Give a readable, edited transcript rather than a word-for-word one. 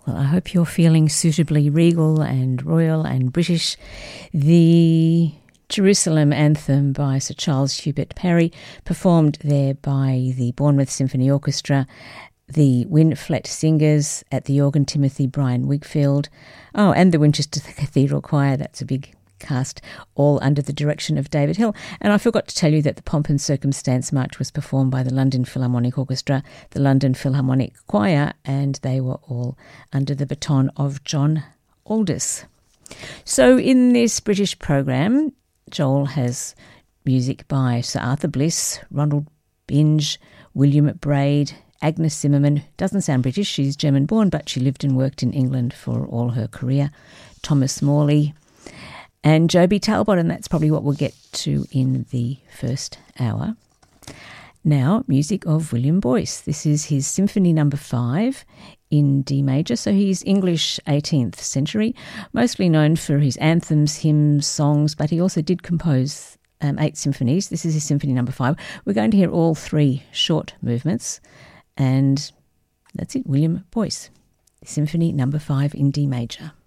Well, I hope you're feeling suitably regal and royal and British. The Jerusalem Anthem by Sir Charles Hubert Parry, performed there by the Bournemouth Symphony Orchestra, the Winflet Singers at the organ, Timothy Brian Wigfield, and the Winchester Cathedral Choir, that's a big cast, all under the direction of David Hill. And I forgot to tell you that the Pomp and Circumstance March was performed by the London Philharmonic Orchestra, the London Philharmonic Choir, and they were all under the baton of John Aldous. So in this British program, Joel has music by Sir Arthur Bliss, Ronald Binge, William Braid, Agnes Zimmerman. Doesn't sound British, she's German-born, but she lived and worked in England for all her career. Thomas Morley and Joby Talbot, and that's probably what we'll get to in the first hour. Now, music of William Boyce. This is his Symphony No. 5 in D major, so he's English 18th century, mostly known for his anthems, hymns, songs, but he also did compose 8 symphonies. This is his Symphony No. 5. We're going to hear all 3 short movements, and that's it, William Boyce, Symphony No. 5 in D major.